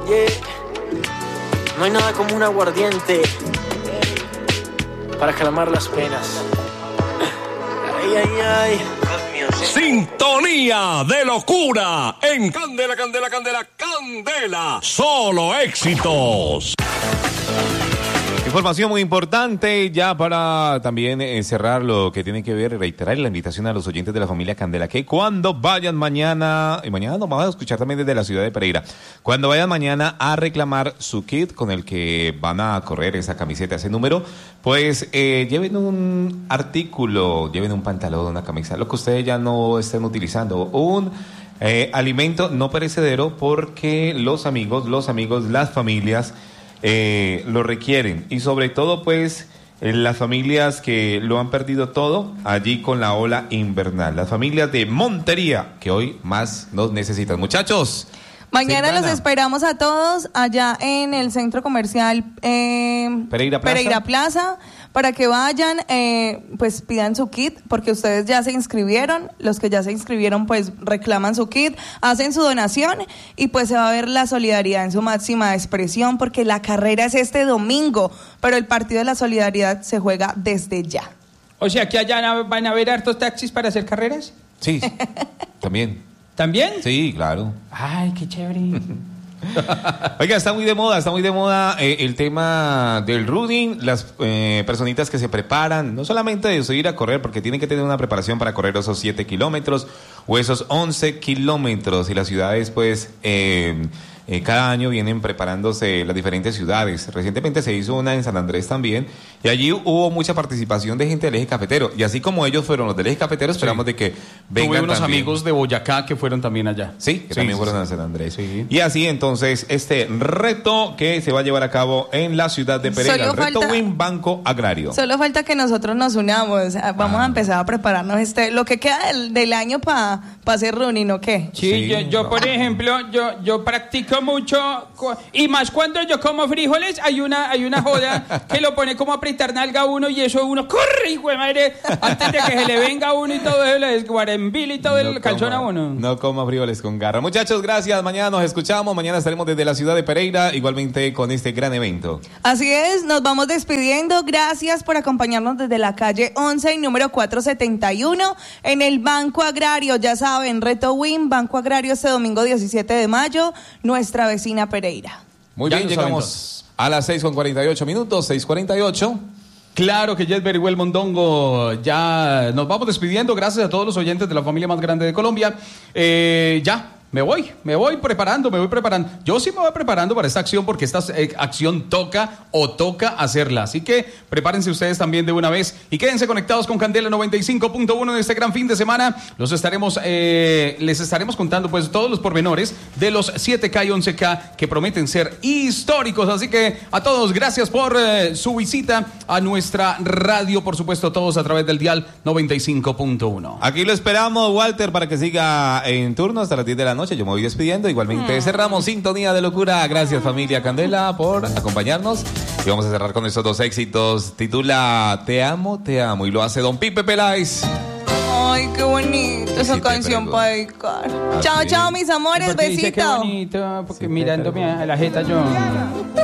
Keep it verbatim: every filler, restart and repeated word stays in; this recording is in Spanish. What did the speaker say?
Yeah. No hay nada como un aguardiente para calmar las penas. Ay, ay, ay. Sintonía de locura en Candela, Candela, Candela, Candela. Solo éxitos. Información muy importante ya para también eh, cerrar lo que tiene que ver y reiterar la invitación a los oyentes de la familia Candela que cuando vayan mañana, y mañana nos vamos a escuchar también desde la ciudad de Pereira, cuando vayan mañana a reclamar su kit con el que van a correr esa camiseta, ese número, pues eh, lleven un artículo, lleven un pantalón, una camisa, lo que ustedes ya no estén utilizando, un eh, alimento no perecedero porque los amigos, los amigos, las familias Eh, lo requieren y sobre todo pues eh, las familias que lo han perdido todo allí con la ola invernal, las familias de Montería que hoy más nos necesitan. Muchachos, mañana Silvana, los esperamos a todos allá en el centro comercial eh, Pereira Plaza. Pereira Plaza para que vayan, eh, pues pidan su kit, porque ustedes ya se inscribieron, los que ya se inscribieron pues reclaman su kit, hacen su donación y pues se va a ver la solidaridad en su máxima expresión, porque la carrera es este domingo, pero el partido de la solidaridad se juega desde ya. O sea que allá van a haber hartos taxis para hacer carreras. Sí, también. ¿También? Sí, claro. Ay, qué chévere. Oiga, está muy de moda, está muy de moda eh, el tema del running, las eh, personitas que se preparan, no solamente de ir a correr, porque tienen que tener una preparación para correr esos siete kilómetros o esos once kilómetros, y las ciudades pues eh, eh, cada año vienen preparándose las diferentes ciudades. Recientemente se hizo una en San Andrés también, y allí hubo mucha participación de gente del eje cafetero, y así como ellos fueron los del eje cafetero, esperamos sí. de que vengan. Tuve unos también amigos de Boyacá que fueron también allá. Sí, que sí, también sí, fueron sí. a San Andrés. Sí. Y así entonces este reto que se va a llevar a cabo en la ciudad de Pereira, el reto falta, Win Banco Agrario. Solo falta que nosotros nos unamos, vamos ah. a empezar a prepararnos este lo que queda del, del año para pa hacer running, ¿o qué? Sí, sí yo, yo no. por ejemplo, yo yo practico mucho, y más cuando yo como frijoles, hay una hay una joda que lo pone como a apretar nalga a uno, y eso uno corre, hijo de madre, antes de que se le venga a uno y todo eso, le desguarembila y todo no el calzón a uno. No coma frijoles con garra. Muchachos, gracias, mañana nos escuchamos, mañana estaremos desde la ciudad de Pereira, igualmente con este gran evento. Así es, nos vamos despidiendo, gracias por acompañarnos desde la calle once y número cuatrocientos setenta y uno en el Banco Agrario, ya saben, Reto Win, Banco Agrario este domingo diecisiete de mayo, nuestra vecina Pereira. Muy ya bien, llegamos eventos. A las seis con cuarenta y ocho minutos, seis cuarenta y ocho. Claro que ya es Beriguel Mondongo, ya nos vamos despidiendo, gracias a todos los oyentes de la familia más grande de Colombia, eh, ya. Me voy, me voy preparando, me voy preparando. Yo sí me voy preparando para esta acción porque esta eh, acción toca o toca hacerla. Así que prepárense ustedes también de una vez y quédense conectados con Candela noventa y cinco punto uno en este gran fin de semana. Los estaremos, eh, les estaremos contando pues todos los pormenores de los siete K y once K que prometen ser históricos. Así que a todos, gracias por eh, su visita a nuestra radio, por supuesto, todos a través del dial noventa y cinco punto uno. Aquí lo esperamos, Walter, para que siga en turno hasta las diez de la noche. Yo me voy despidiendo, igualmente mm. cerramos Sintonía de Locura. Gracias, familia Candela, por acompañarnos, y vamos a cerrar con estos dos éxitos. Titula Te amo, te amo, y lo hace Don Pipe Peláez. Ay, qué bonito esa sí canción para dedicar. Chao, chao, mis amores, besitos. Qué bonito, porque sí, mirándome a la jeta yo